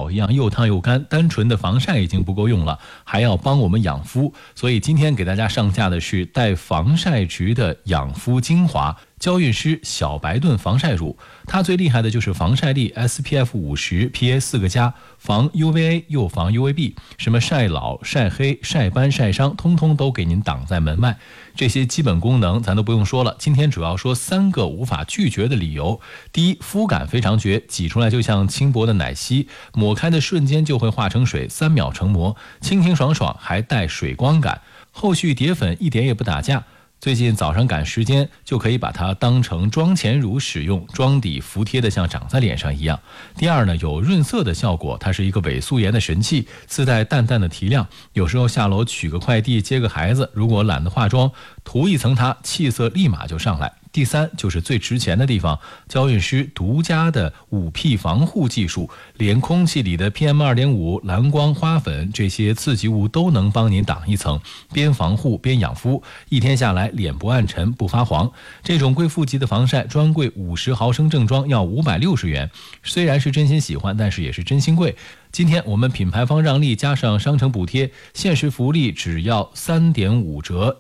澡一样又烫又干，单纯的防晒已经不够用了，还要帮我们养肤。所以今天给大家上架的是带防晒值的养肤精华娇韵诗小白盾防晒乳。它最厉害的就是防晒力 SPF 50 PA 4个加，防 UVA 又防 UVB， 什么晒老晒黑晒斑晒伤通通都给您挡在门外。这些基本功能咱都不用说了，今天主要说3个无法拒绝的理由。第一，肤感非常绝，挤出来就像轻薄的奶昔，抹开的瞬间就会化成水，3秒成膜，清清爽爽，还带水光感。后续叠粉一点也不打架，最近早上赶时间就可以把它当成妆前乳使用，妆底服帖的像长在脸上一样。第二呢，有润色的效果，它是一个伪素颜的神器，自带淡淡的提亮，有时候下楼取个快递接个孩子，如果懒得化妆，涂一层它，气色立马就上来。第三就是最值钱的地方，娇韵诗独家的5P 防护技术，连空气里的 PM2.5、蓝光、花粉这些刺激物都能帮您挡一层，边防护边养肤，一天下来脸不暗沉不发黄。这种贵妇级的防晒专柜50毫升正装要560元，虽然是真心喜欢，但是也是真心贵。今天我们品牌方让利加上商城补贴，限时福利只要3.5折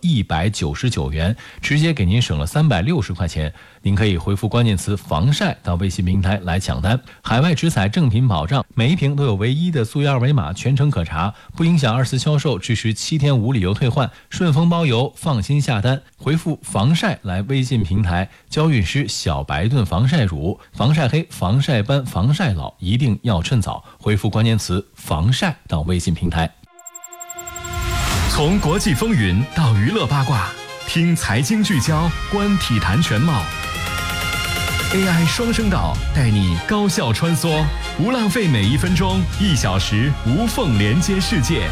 199元，直接给您省了360块钱。您可以回复关键词防晒到微信平台来抢单，海外直采正品保障，每一瓶都有唯一的溯源二维码，全程可查，不影响2次销售，支持7天无理由退换，顺丰包邮，放心下单。回复防晒来微信平台，娇韵诗小白盾防晒乳，防晒黑防晒斑防晒老一定要趁早，回复关键词防晒到微信平台。 从国际风云到娱乐八卦，听财经聚焦，观体坛全貌。AI 双声道带你高效穿梭，不浪费每1分钟，1小时无缝连接世界。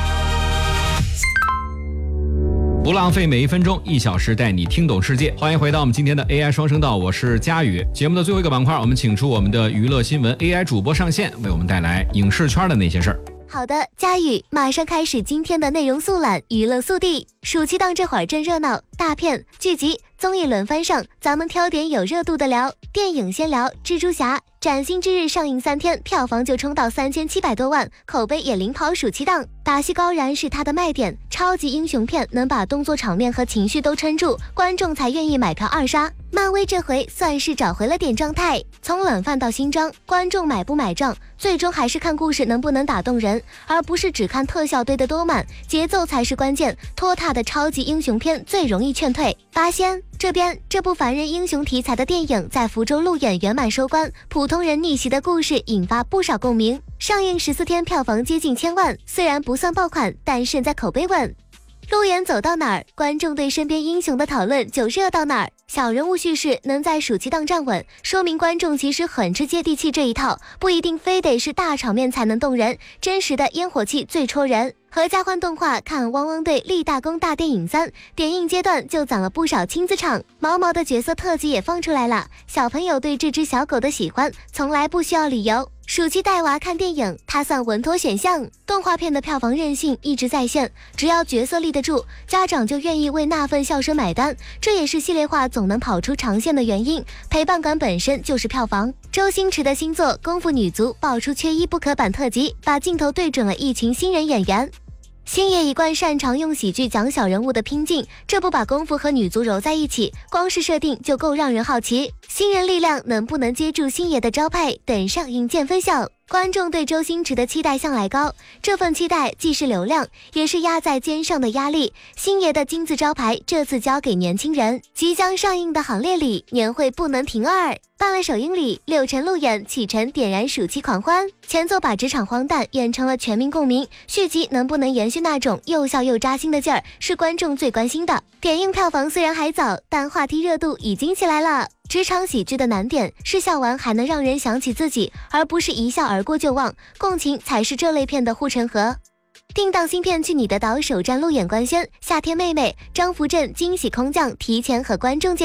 不浪费每1分钟，1小时带你听懂世界。欢迎回到我们今天的 AI 双声道，我是佳宇。节目的最后一个板块，我们请出我们的娱乐新闻 AI 主播上线，为我们带来影视圈的那些事儿。 好的，佳宇，马上开始今天的内容速览，娱乐速递。暑期档这会儿真热闹，大片、剧集、综艺轮番上，咱们挑点有热度的聊。电影先聊蜘蛛侠，崭新之日上映3天，票房就冲到3700多万，口碑也领跑暑期档。打戏高燃是它的卖点，超级英雄片能把动作场面和情绪都撑住，观众才愿意买票2刷。漫威这回算是找回了点状态，从冷饭到新装，观众买不买账，最终还是看故事能不能打动人，而不是只看特效堆得多满，节奏才是关键。拖沓的超级英雄片最容易劝退。八仙这边，这部凡人英雄题材的电影在福州路演圆满收官，普通人逆袭的故事引发不少共鸣。上映14天，票房接近1000万，虽然不算爆款，但胜在口碑稳。路演走到哪儿，观众对身边英雄的讨论就热到哪儿。小人物叙事能在暑期档站稳，说明观众其实很吃接地气这一套，不一定非得是大场面才能动人，真实的烟火气最戳人。合家欢动画看《汪汪队立大功大电影3》，点映阶段就攒了不少亲子场，毛毛的角色特辑也放出来了，小朋友对这只小狗的喜欢从来不需要理由。暑期带娃看电影，它算稳妥选项。动画片的票房韧性一直在线，只要角色立得住，家长就愿意为那份笑声买单，这也是系列化总能跑出长线的原因。陪伴感本身就是票房。周星驰的新作《功夫女足》爆出缺一不可版特辑，把镜头对准了一群新人演员。星爷一贯擅长用喜剧讲小人物的拼劲，这不把功夫和女足揉在一起，光是设定就够让人好奇。新人力量能不能接住星爷的招牌，等上映见分晓。观众对周星驰的期待向来高，这份期待既是流量，也是压在肩上的压力。星爷的金字招牌这次交给年轻人，即将上映的行列里，年会不能停2。办了首映礼，6晨路演启程点燃暑期狂欢。前作把职场荒诞演成了全民共鸣，续集能不能延续那种又笑又扎心的劲儿，是观众最关心的。点映票房虽然还早，但话题热度已经起来了。职场喜剧的难点是笑完还能让人想起自己，而不是一笑而过就忘，共情才是这类片的护城河。定档新片去你的岛首站路演官宣，夏天妹妹张福镇惊喜空降提前和观众见面。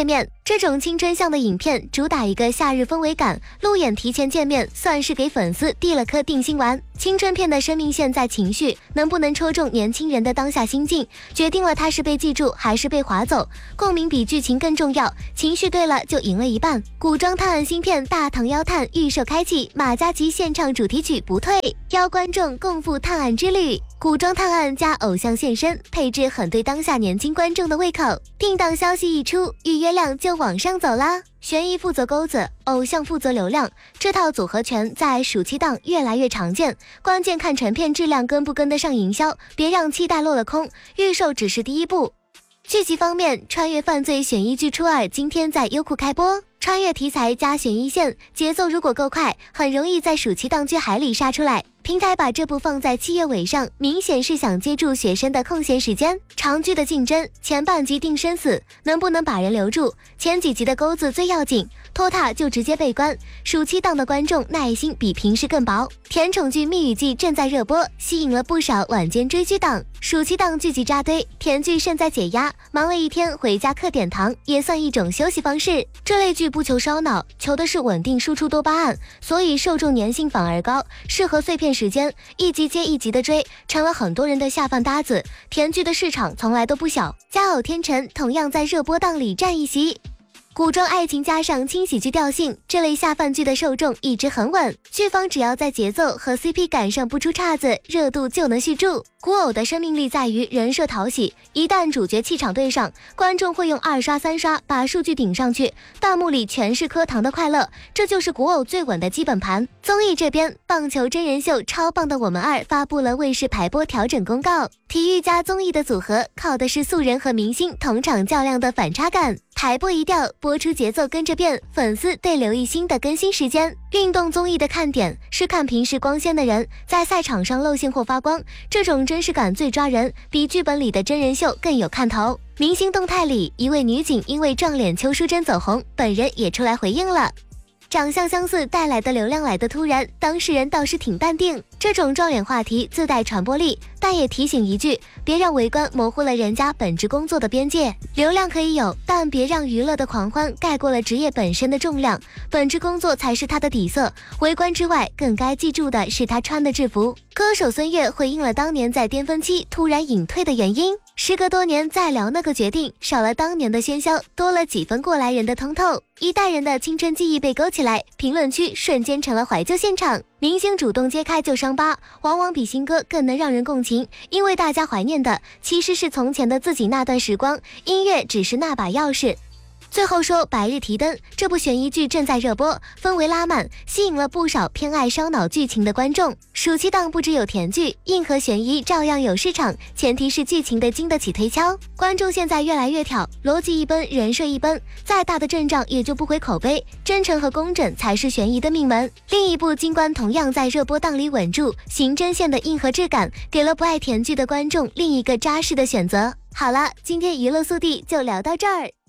这种青春向的影片主打一个夏日氛围感，路演提前见面，算是给粉丝递了颗定心丸。青春片的生命线在情绪，能不能戳中年轻人的当下心境，决定了他是被记住还是被划走。共鸣比剧情更重要，情绪对了就赢了一半。古装探案新片《大唐妖探》预售开启，马嘉祺现唱主题曲《不退》，邀观众共赴探案之旅。古装探案加偶像现身，配置很对当下年轻观众的胃口。定档消息一出，预约量就往上走啦。悬疑负责钩子，偶像负责流量，这套组合拳在暑期档越来越常见。关键看成片质量跟不跟得上营销，别让期待落了空。预售只是第一步。剧集方面，穿越犯罪悬疑剧《初二》今天在优酷开播。穿越题材加悬疑线，节奏如果够快，很容易在暑期档剧海里杀出来。平台把这部放在7月尾上，明显是想接住学生的空闲时间。长剧的竞争，前半集定生死，能不能把人留住？前几集的钩子最要紧，拖沓就直接被关。暑期档的观众耐心比平时更薄。甜宠剧《蜜语记》正在热播，吸引了不少晚间追剧党。暑期档剧集扎堆，甜剧胜在解压，忙了一天回家嗑点糖也算一种休息方式。这类剧不求烧脑，求的是稳定输出多巴胺，所以受众粘性反而高，适合碎片时间，一集接一集的追，成了很多人的下饭搭子。甜剧的市场从来都不小，佳偶天成同样在热播档里占一席。古装爱情加上轻喜剧调性，这类下饭剧的受众一直很稳，剧方只要在节奏和 CP 感上不出岔子，热度就能续住。古偶的生命力在于人设讨喜，一旦主角气场对上，观众会用2刷3刷把数据顶上去，弹幕里全是磕糖的快乐，这就是古偶最稳的基本盘。综艺这边，棒球真人秀超棒的我们2发布了卫视排播调整公告，体育加综艺的组合靠的是素人和明星同场较量的反差感，排播一调，播出节奏跟着变，粉丝得留意新的更新时间。运动综艺的看点是看平时光鲜的人在赛场上露馅或发光，这种真实感最抓人，比剧本里的真人秀更有看头。明星动态里，一位女警因为撞脸邱淑贞走红，本人也出来回应了。长相相似带来的流量来得突然，当事人倒是挺淡定。这种撞脸话题自带传播力，但也提醒一句，别让围观模糊了人家本职工作的边界。流量可以有，但别让娱乐的狂欢盖过了职业本身的重量，本职工作才是他的底色。围观之外，更该记住的是他穿的制服。歌手孙悦回应了当年在巅峰期突然隐退的原因。时隔多年再聊那个决定，少了当年的喧嚣，多了几分过来人的通透。一代人的青春记忆被勾起来，评论区瞬间成了怀旧现场。明星主动揭开旧伤疤，往往比新歌更能让人共情，因为大家怀念的其实是从前的自己那段时光，音乐只是那把钥匙。最后说《白日提灯》这部悬疑剧正在热播，氛围拉满，吸引了不少偏爱烧脑剧情的观众。暑期档不只有甜剧，硬核悬疑照样有市场，前提是剧情得经得起推敲。观众现在越来越挑，逻辑一奔，人设一奔，再大的阵仗也就不回口碑，真诚和工整才是悬疑的命门。另一部《金冠》同样在热播档里稳住，刑侦线的硬核质感，给了不爱甜剧的观众另一个扎实的选择。好了，今天娱乐速递就聊到这儿。